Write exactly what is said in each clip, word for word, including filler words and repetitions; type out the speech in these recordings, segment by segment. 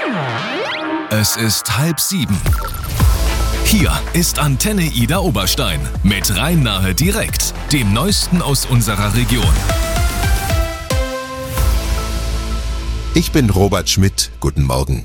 Es ist halb sieben. Hier ist Antenne Ida Oberstein mit Rhein-Nahe direkt, dem Neuesten aus unserer Region. Ich bin Robert Schmidt, guten Morgen.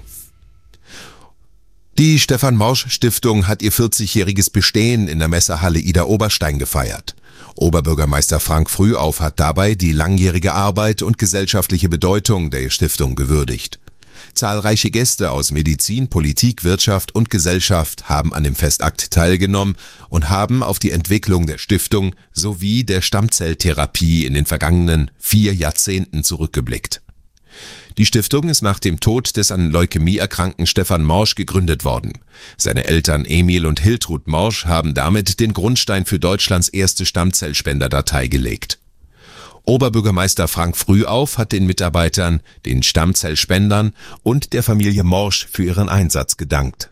Die Stefan-Morsch-Stiftung hat ihr vierzigjähriges Bestehen in der Messehalle Ida Oberstein gefeiert. Oberbürgermeister Frank Frühauf hat dabei die langjährige Arbeit und gesellschaftliche Bedeutung der Stiftung gewürdigt. Zahlreiche Gäste aus Medizin, Politik, Wirtschaft und Gesellschaft haben an dem Festakt teilgenommen und haben auf die Entwicklung der Stiftung sowie der Stammzelltherapie in den vergangenen vier Jahrzehnten zurückgeblickt. Die Stiftung ist nach dem Tod des an Leukämie erkrankten Stefan Morsch gegründet worden. Seine Eltern Emil und Hiltrud Morsch haben damit den Grundstein für Deutschlands erste Stammzellspenderdatei gelegt. Oberbürgermeister Frank Frühauf hat den Mitarbeitern, den Stammzellspendern und der Familie Morsch für ihren Einsatz gedankt.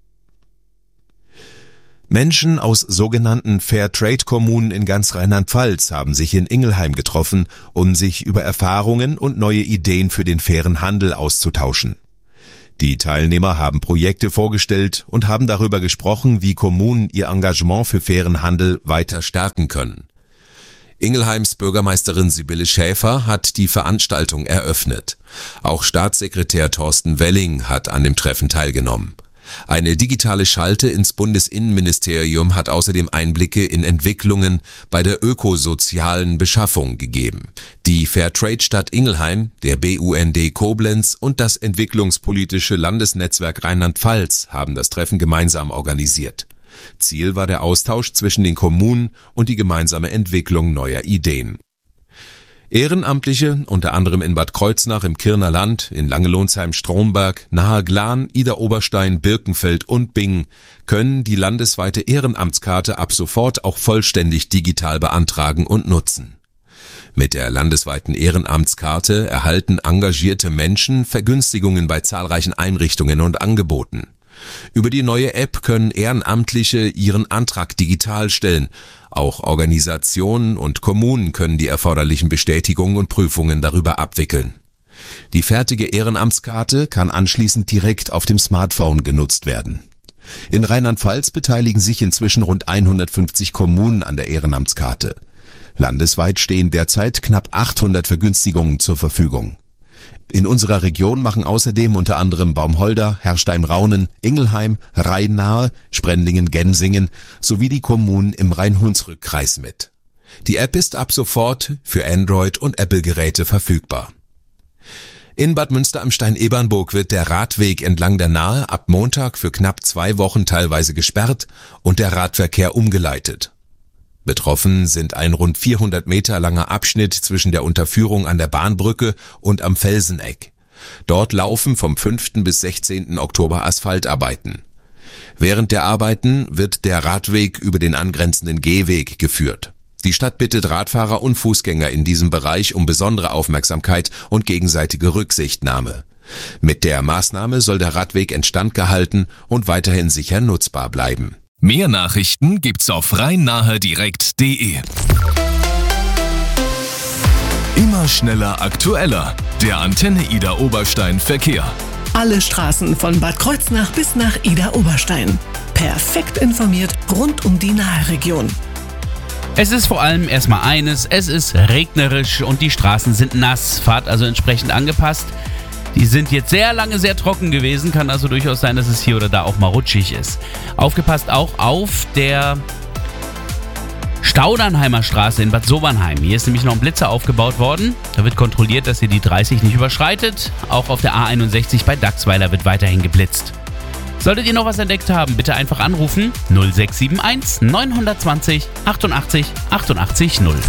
Menschen aus sogenannten Fairtrade-Kommunen in ganz Rheinland-Pfalz haben sich in Ingelheim getroffen, um sich über Erfahrungen und neue Ideen für den fairen Handel auszutauschen. Die Teilnehmer haben Projekte vorgestellt und haben darüber gesprochen, wie Kommunen ihr Engagement für fairen Handel weiter stärken können. Ingelheims Bürgermeisterin Sibylle Schäfer hat die Veranstaltung eröffnet. Auch Staatssekretär Thorsten Welling hat an dem Treffen teilgenommen. Eine digitale Schalte ins Bundesinnenministerium hat außerdem Einblicke in Entwicklungen bei der ökosozialen Beschaffung gegeben. Die Fairtrade-Stadt Ingelheim, der B U N D Koblenz und das entwicklungspolitische Landesnetzwerk Rheinland-Pfalz haben das Treffen gemeinsam organisiert. Ziel war der Austausch zwischen den Kommunen und die gemeinsame Entwicklung neuer Ideen. Ehrenamtliche, unter anderem in Bad Kreuznach im Kirner Land, in Langelonsheim, Stromberg, Nahe Glan, Ida Oberstein, Birkenfeld und Bingen, können die landesweite Ehrenamtskarte ab sofort auch vollständig digital beantragen und nutzen. Mit der landesweiten Ehrenamtskarte erhalten engagierte Menschen Vergünstigungen bei zahlreichen Einrichtungen und Angeboten. Über die neue App können Ehrenamtliche ihren Antrag digital stellen. Auch Organisationen und Kommunen können die erforderlichen Bestätigungen und Prüfungen darüber abwickeln. Die fertige Ehrenamtskarte kann anschließend direkt auf dem Smartphone genutzt werden. In Rheinland-Pfalz beteiligen sich inzwischen rund hundertfünfzig Kommunen an der Ehrenamtskarte. Landesweit stehen derzeit knapp achthundert Vergünstigungen zur Verfügung. In unserer Region machen außerdem unter anderem Baumholder, Herrstein-Raunen, Ingelheim, Rhein-Nahe, Sprendlingen-Gensingen sowie die Kommunen im Rhein-Hunsrück-Kreis mit. Die App ist ab sofort für Android- und Apple-Geräte verfügbar. In Bad Münster am Stein-Ebernburg wird der Radweg entlang der Nahe ab Montag für knapp zwei Wochen teilweise gesperrt und der Radverkehr umgeleitet. Betroffen sind ein rund vierhundert Meter langer Abschnitt zwischen der Unterführung an der Bahnbrücke und am Felseneck. Dort laufen vom fünften bis sechzehnten Oktober Asphaltarbeiten. Während der Arbeiten wird der Radweg über den angrenzenden Gehweg geführt. Die Stadt bittet Radfahrer und Fußgänger in diesem Bereich um besondere Aufmerksamkeit und gegenseitige Rücksichtnahme. Mit der Maßnahme soll der Radweg instand gehalten und weiterhin sicher nutzbar bleiben. Mehr Nachrichten gibt's auf rhein-nahe direkt punkt de. Immer schneller, aktueller. Der Antenne Ida Oberstein Verkehr. Alle Straßen von Bad Kreuznach bis nach Ida Oberstein. Perfekt informiert rund um die Nahe-Region. Es ist vor allem erstmal eines, es ist regnerisch und die Straßen sind nass. Fahrt also entsprechend angepasst. Die sind jetzt sehr lange sehr trocken gewesen, kann also durchaus sein, dass es hier oder da auch mal rutschig ist. Aufgepasst auch auf der Staudernheimer Straße in Bad Sobernheim. Hier ist nämlich noch ein Blitzer aufgebaut worden. Da wird kontrolliert, dass ihr die dreißig nicht überschreitet. Auch auf der A einundsechzig bei Dachsweiler wird weiterhin geblitzt. Solltet ihr noch was entdeckt haben, bitte einfach anrufen null sechs sieben eins neun zwei null achtundachtzig achtundachtzig null.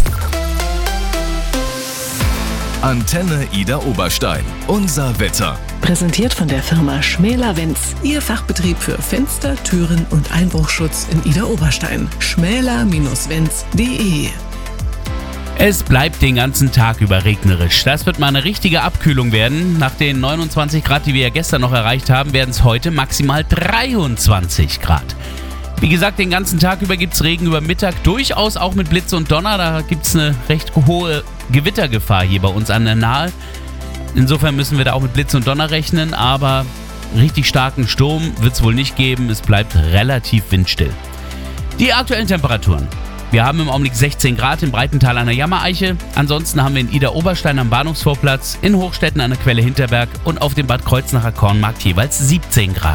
Antenne Ida Oberstein. Unser Wetter. Präsentiert von der Firma Schmäler-Wenz. Ihr Fachbetrieb für Fenster, Türen und Einbruchschutz in Ida Oberstein. schmäler Bindestrich wenz punkt de. Es bleibt den ganzen Tag über regnerisch. Das wird mal eine richtige Abkühlung werden. Nach den neunundzwanzig Grad, die wir ja gestern noch erreicht haben, werden es heute maximal dreiundzwanzig Grad. Wie gesagt, den ganzen Tag über gibt es Regen über Mittag, durchaus auch mit Blitz und Donner. Da gibt es eine recht hohe Gewittergefahr hier bei uns an der Nahe. Insofern müssen wir da auch mit Blitz und Donner rechnen, aber richtig starken Sturm wird es wohl nicht geben. Es bleibt relativ windstill. Die aktuellen Temperaturen. Wir haben im Augenblick sechzehn Grad im Breitental an der Jammereiche. Ansonsten haben wir in Idar-Oberstein am Bahnhofsvorplatz, in Hochstetten an der Quelle Hinterberg und auf dem Bad Kreuznacher Kornmarkt jeweils siebzehn Grad.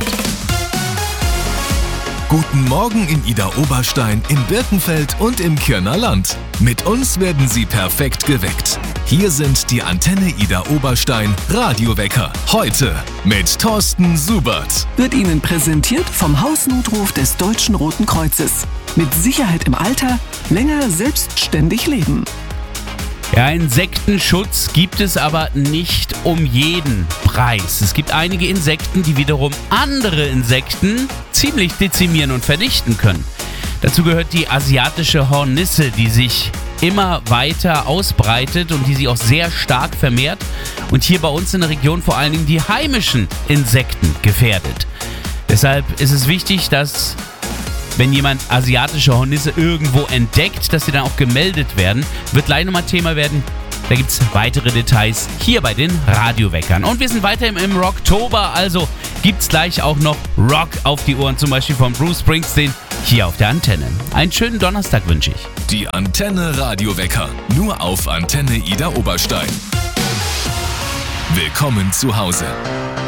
Guten Morgen in Idar-Oberstein, in Birkenfeld und im Kirner Land. Mit uns werden Sie perfekt geweckt. Hier sind die Antenne Idar-Oberstein Radiowecker. Heute mit Thorsten Subert. Wird Ihnen präsentiert vom Hausnotruf des Deutschen Roten Kreuzes. Mit Sicherheit im Alter, länger selbstständig leben. Ja, Insektenschutz gibt es aber nicht um jeden Preis. Es gibt einige Insekten, die wiederum andere Insekten ziemlich dezimieren und vernichten können. Dazu gehört die asiatische Hornisse, die sich immer weiter ausbreitet und die sich auch sehr stark vermehrt und hier bei uns in der Region vor allen Dingen die heimischen Insekten gefährdet. Deshalb ist es wichtig, dass, wenn jemand asiatische Hornisse irgendwo entdeckt, dass sie dann auch gemeldet werden. Wird gleich nochmal Thema werden. Da gibt es weitere Details hier bei den Radioweckern. Und wir sind weiter im, im Rocktober, also gibt es gleich auch noch Rock auf die Ohren, zum Beispiel von Bruce Springsteen hier auf der Antenne. Einen schönen Donnerstag wünsche ich. Die Antenne Radiowecker, nur auf Antenne Idar-Oberstein. Willkommen zu Hause.